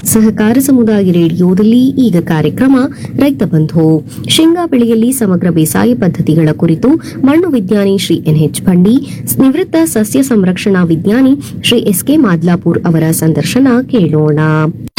ಸಹಕಾರ ಸಮುದಾಯ ರೇಡಿಯೋದಲ್ಲಿ ಈಗ ಕಾರ್ಯಕ್ರಮ ರೈತ ಬಂಧು ಶೇಂಗಾ ಬೆಳೆಯಲ್ಲಿ ಸಮಗ್ರ ಬೇಸಾಯ ಪದ್ಧತಿಗಳ ಕುರಿತು ಮಣ್ಣು ವಿಜ್ಞಾನಿ ಶ್ರೀ ಎನ್ಎಚ್ ಬಂಡಿ, ನಿವೃತ್ತ ಸಸ್ಯ ಸಂರಕ್ಷಣಾ ವಿಜ್ಞಾನಿ ಶ್ರೀ ಎಸ್ಕೆ ಮಾದ್ಲಾಪುರ್ ಅವರ ಸಂದರ್ಶನ ಕೇಳೋಣ.